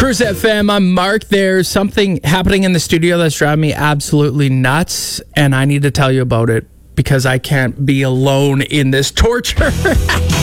Cruise FM, I'm Mark. There's something happening in the studio that's driving me absolutely nuts, and I need to tell you about it because I can't be alone in this torture.